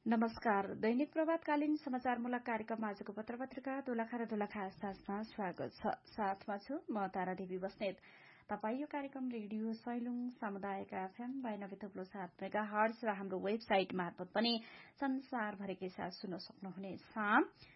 नमस्कार। दैनिक प्रभातकालीन समाचारमूलक कार्यक्रम आजको पत्रपत्रिका दोलखा र दोलखा आसपासमा स्वागत छ। साथमा छु म तारादेवी बस्नेत। तपाई यो कार्यक्रम रेडियो सैलुङ सामुदायिक एफएम 92.7 मेगाहर्ज र हाम्रो वेबसाइट मार्फत पनि संसारभरिकै साथ सुन्न सक्नुहुनेछ।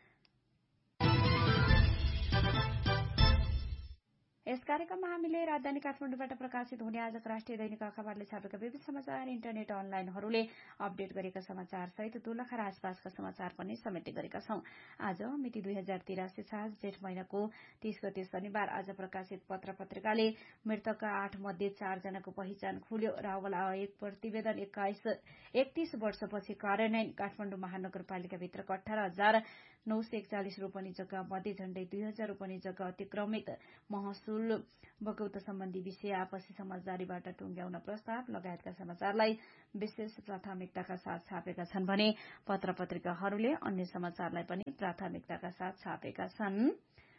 यस कार्यक्रममा हामीले राजधानी काठमाडौँबाट प्रकाशित हुने आजको राष्ट्रिय दैनिक अखबारले छापेका विविध समाचार, इन्टरनेट अनलाइनहरूले अपडेट गरेका समाचार सहित दोलखा र आसपासका समाचार पनि समेट्ने गरेका छौं। आज मिति 2083 साल जेठ महिनाको 30 गते शनिबार। आज प्रकाशित पत्र पत्रिकाले मृतकका 8 मध्ये 4 जनाको पहिचान खुल्यो। रावल आयोग प्रतिवेदन 31 वर्षपछि कार्यान्वयन। काठमाडौँ महानगरपालिकाभित्रको 18,941 रोपनी जग्गा मध्ये झण्डै 2,000 रोपनी जग्गा अतिक्रमित। महसुल बकौत सम्बन्धी विषय आपसी समझदारीबाट टुंग्याउन प्रस्ताव लगायतका समाचारलाई विशेष प्राथमिकताका साथ छापेका छन् भने पत्र पत्रिकाहरूले अन्य समाचारलाई पनि प्राथमिकताका साथ छापेका छन्।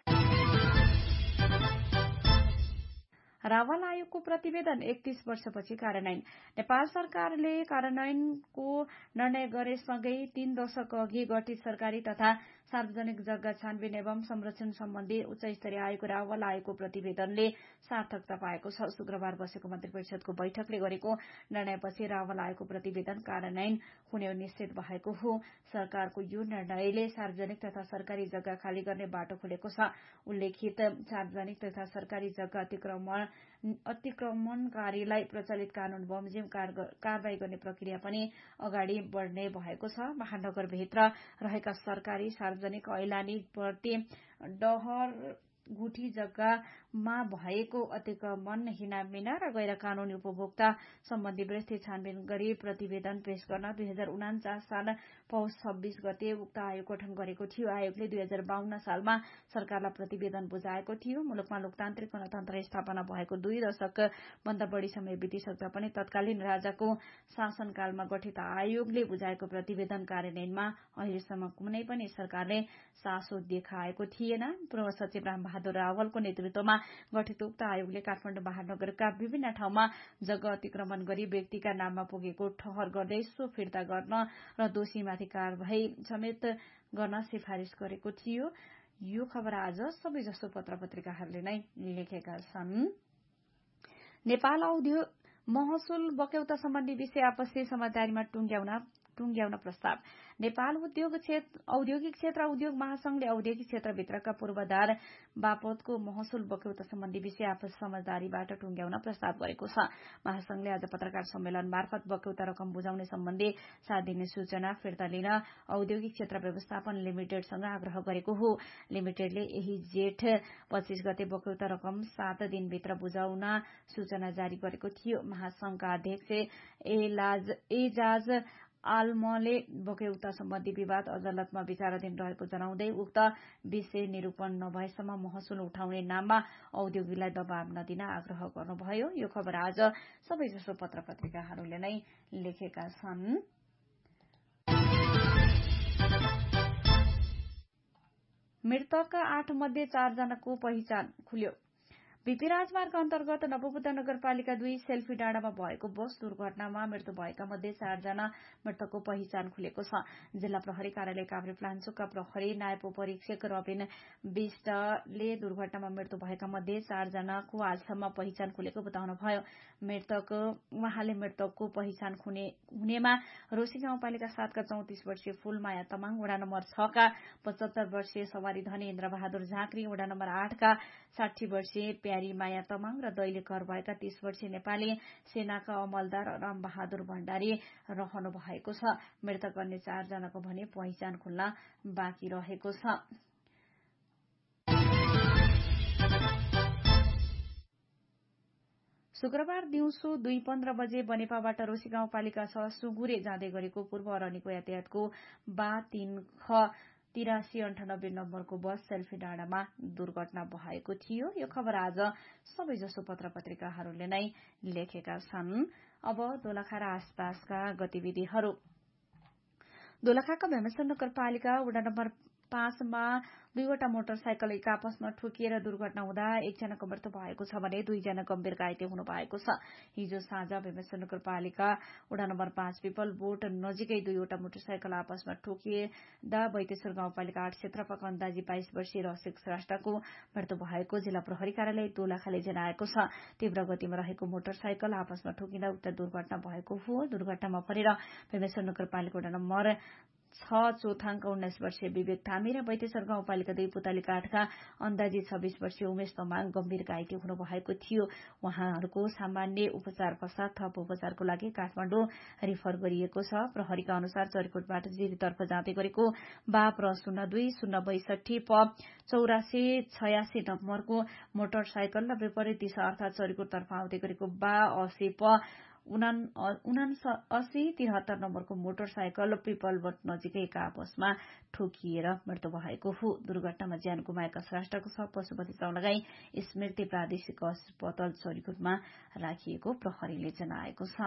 रावल आयोगको प्रतिवेदन 31 वर्षपछि कार्यान्वयन। नेपाल सरकारले कार्यान्वयनको निर्णय गरेसँगै 3 दशक अघि गठित सरकारी तथा सार्वजनिक जग्गा छानबिन एवं संरक्षण सम्बन्धी उच्च स्तरीय आयोग रावल आयोगको प्रतिवेदनले सार्थकता पाएको छ। शुक्रबार बसेको मन्त्री परिषदको बैठकले गरेको निर्णयपछि रावल आयोगको प्रतिवेदन कार्यान्वयन हुने निश्चित भएको हो। सरकारको यो निर्णयले सार्वजनिक तथा सरकारी जग्गा खाली गर्ने बाटो खुलेको छ। उल्लेखित सार्वजनिक तथा सरकारी जग्गा अतिक्रमणकारीलाई प्रचलित कानून बमोजिम कारवाही गर्ने प्रक्रिया पनि अगाडि बढ़ने भएको छ। महानगरभित्र रहेका सरकारी सार्वजनिक ऐलानी प्रति डहर गुठी जग्गामा भएको अतिक्रमण, हिनामिना र गैर कानूनी उपभोक्ता सम्बन्धी विस्तृत छानबिन गरी प्रतिवेदन पेश गर्न 2049 साल पौष 26 गते उक्त आयोग गठन गरेको थियो। आयोगले 2052 सालमा सरकारलाई प्रतिवेदन बुझाएको थियो। मुलुकमा लोकतान्त्रिक गणतन्त्र स्थापना भएको 2 दशक भन्दा बढ़ी समय बितिसक्दा पनि तत्कालीन राजाको शासनकालमा गठित आयोगले बुझाएको प्रतिवेदन कार्यान्वयनमा अहिलेसम्म कुनै पनि सरकारले चासो देखाएको थिएन। पूर्व सचिव रामबहादुर रावलको नेतृत्वमा गठित उक्त आयोगले काठमाडौँ महानगरका विभिन्न ठाउँमा जग्गा अतिक्रमण गरी व्यक्तिका नाममा पुगेको ठहर गर्दै सो फिर्ता गर्न र दोषीमाथि कारवाही समेत गर्न सिफारिश गरेको थियो। यो खबर आज सबैजसो पत्र पत्रिकाहरूले नै लेखेका छन्। नेपाल महसुल बक्यौता सम्बन्धी विषय आपसी समझदारीमा टुंग्याउन प्रस्ताव। नेपाल औद्योगिक क्षेत्र उद्योग महासंघले औद्योगिक क्षेत्रभित्रका पूर्वाधार बापतको महसुल बक्यौता सम्बन्धी विषय आपसी समझदारीबाट टुंग्याउन प्रस्ताव गरेको छ। महासंघले आज पत्रकार सम्मेलन मार्फत बक्यौता रकम बुझाउने सम्बन्धी 7 दिने सूचना फिर्ता लिन औद्योगिक क्षेत्र व्यवस्थापन लिमिटेडसँग आग्रह गरेको हो। लिमिटेडले यही जेठ 25 गते बक्यौता रकम 7 दिनभित्र बुझाउन सूचना जारी गरेको थियो। महासंघका अध्यक्ष एजाज आलमले बक्यौता सम्बन्धी विवाद अदालतमा विचाराधीन रहेको जनाउँदै उक्त विषय निरूपण नभएसम्म महसुल उठाउने नाममा औद्योगिकलाई दबाव नदिन आग्रह गर्नुभयो। यो खबर आज सबैजसो पत्र पत्रिकाहरूले नै लेखेका छन्। मृतकका 8 मध्ये 4 जनाको पहिचान खुल्यो। बीपी राजमार्ग अन्तर्गत नवबुद्ध नगरपालिका 2 सेल्फी डाँडामा भएको बस दुर्घटनामा मृत्यु भएका मध्ये 4 जना मृतकको पहिचान खुलेको छ। जिल्ला प्रहरी कार्यालय काभ्रेपलाञ्चोकका प्रहरी नायब परीक्षक रबिन विष्टले दुर्घटनामा मृत्यु भएका मध्ये 4 जनाको हालसम्म पहिचान खुलेको बताउनुभयो। उहाँले मृतकको पहिचान हुनेमा रोशी गाउँपालिका 7 का 34 वर्षीय फूलमाया तमाङ, वडा नम्बर 6 का 75 वर्षीय सवारी धनी इन्द्रबहादुर झाँक्री, वडा नम्बर 8 का 60 वर्षीय प्यारी माया तमाङ र दैले घर भएका 30 वर्षीय नेपाली सेनाका अमलदार रामबहादुर भण्डारी रहनु भएको छ। मृतक अन्य 4 जनाको भने पहिचान खुल्न बाँकी रहेको छ। शुक्रबार दिउँसो 2:15 बजे बनेपाबाट रोशी गाउँपालिका 6 सुगुरे जाँदै गरेको पूर्व अरनिको यातायातको बा 3ख8398 नम्बरको बस सेल्फी डाँडामा दुर्घटना भएको थियो। यो खबर आज सबैजसो पत्र पत्रिकाहरूले नै लेखेका छन्। अब दोलखा र आसपासका गतिविधिहरू। दोलखाका भेमेश्वर नगरपालिका वडा नम्बर 5 मा 2वटा मोटरसाइकल एक आपसमा ठोकिएर दुर्घटना हुँदा एकजनाको मृत्यु भएको छ भने 2 जना गम्भीर घाइते हुनु भएको छ। हिजो साँझ बेमेश्वर नगरपालिका वडा नम्बर 5 पिपल बोट नजिकै 2वटा मोटरसाइकल आपसमा ठोकिँदा बैतेश्वर गाउँपालिका 8 क्षेत्रपाको अन्दाजी 22 वर्षीय रसिक श्रेष्ठको मृत्यु भएको जिल्ला प्रहरी कार्यालय दोलखाले जनाएको छ। तीव्र गतिमा रहेको मोटरसाइकल आपसमा ठोकिँदा उक्त दुर्घटना भएको हो। दुर्घटनामा परेर बेमेश्वर नगरपालिका वडा नम्बर 6 चौथाङका 19 वर्षीय विवेक थामी र बैतेश्वर गाउँपालिका 2 पुताली काठका अन्दाजी 26 वर्षीय उमेश तमाङ गम्भीर घाइते हुनु भएको थियो। उहाँहरूको सामान्य उपचार पश्चात थप उपचारको लागि काठमाडौँ रिफर गरिएको छ। प्रहरीका अनुसार चरीकोटबाट जिरीतर्फ जाँदै गरेको बा प्र 02 प 8486 नम्बरको मोटरसाइकल र विपरीत दिशा अर्थात चरीकोटतर्फ आउँदै गरेको बा 80 प 7973 नम्बरको मोटरसाइकल पिपलबोट नजिकै एक आपसमा ठोकिएर मृत्यु भएको हो। दुर्घटनामा ज्यान गुमाएका श्रेष्ठको शव पशुपति चौलागाई स्मृति प्रादेशिक अस्पताल चरीकोटमा राखिएको प्रहरीले जनाएको छ।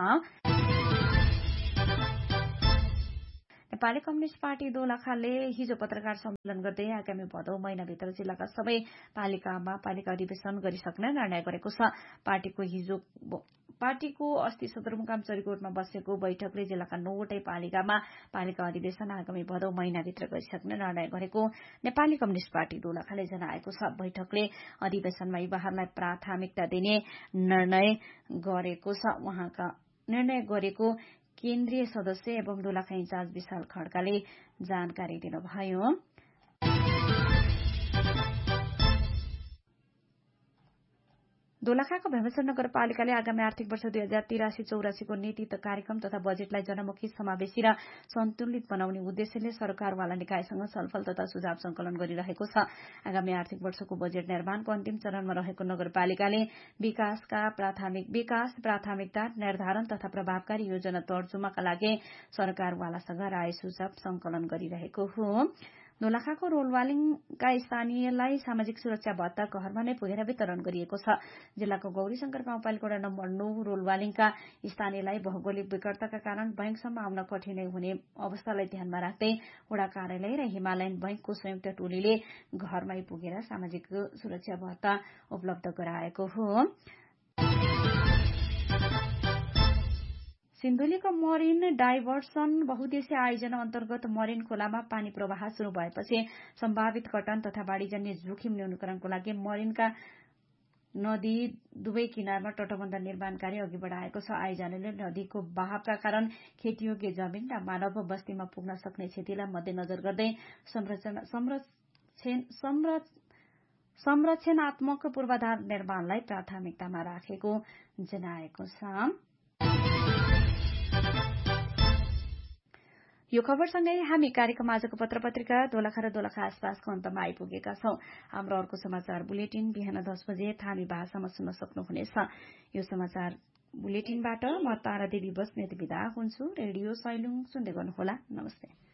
नेपाली कम्युनिष्ट पार्टी दोलखाले हिजो पत्रकार सम्मेलन गर्दै आगामी भदौ महिनाभित्र जिल्लाका सबै पालिकामा पालिका अधिवेशन गरिसक्ने निर्णय गरेको छ। पार्टीको अस्ति सदरमुकाम चरीकोटमा बसेको बैठकले जिल्लाका 9वटै पालिकामा पालिका अधिवेशन आगामी भदौ महिनाभित्र गरिसक्ने निर्णय गरेको नेपाली कम्युनिष्ट पार्टी दोलखाले जनाएको छ। बैठकले अधिवेशनमा युवाहरूलाई प्राथमिकता दिने निर्णय गरेको केन्द्रीय सदस्य एवं दोलखा इन्चार्ज विशाल खड्काले जानकारी दिनुभयो। दोलखाको बेमेश्वर नगरपालिकाले आगामी आर्थिक वर्ष 2083-84 को नीति कार्यक्रम तथा बजेटलाई जनमुखी समावेशी र सन्तुलित बनाउने उद्देश्यले सरकारवाला निकायसँग छलफल तथा सुझाव संकलन गरिरहेको छ। आगामी आर्थिक वर्षको बजेट निर्माणको अन्तिम चरणमा रहेको नगरपालिकाले विकास प्राथमिकता निर्धारण तथा प्रभावकारी योजना तर्जुमाका लागि सरकारवालासँग राय सुझाव संकलन गरिरहेको हो। दोलखाको रोलवालिङका स्थानीयलाई सामाजिक सुरक्षा भत्ता घरमा नै पुगेर वितरण गरिएको छ। जिल्लाको गौरीशंकर गाउँपालिका वडा नम्बर 9 रोलवालिङका स्थानीयलाई भौगोलिक विकटताका कारण बैंकसम्म आउन कठिनाई हुने अवस्थालाई ध्यानमा राख्दै वडा कार्यालय र हिमालयन बैंकको संयुक्त टोलीले घरमै पुगेर सामाजिक सुरक्षा भत्ता उपलब्ध गराएको हो। सिन्धुलीको मरिन डाइभर्सन बहुद्देश्य आयोजना अन्तर्गत मरिन खोलामा पानी प्रवाह शुरू भएपछि सम्भावित कटान तथा बाढ़ीजन्य जोखिम न्यूनीकरणको लागि मरिनका नदी दुवै किनारमा तटबन्ध निर्माण कार्य अघि बढ़ाएको छ। आयोजनाले नदीको बहावका कारण खेतीयोग्य जमिन र मानव बस्तीमा पुग्न सक्ने क्षतिलाई मध्यनजर गर्दै संरक्षणात्मक पूर्वाधार निर्माणलाई प्राथमिकतामा राखेको जनाएको छ। यो खबरसँगै हामी कार्यक्रम आजको पत्रपत्रिका दोलखा र दोलखा आसपासको अन्तमा आइपुगेका छौं। हाम्रो अर्को समाचार बुलेटिन बिहान 10 बजे थामी भाषामा सुन्न सक्नुहुनेछ। यो समाचार बुलेटिनबाट म तारा देवी बस्नेत बिदा हुन्छु। रेडियो सैलुङ सुन्दै गर्नुहोला। नमस्ते।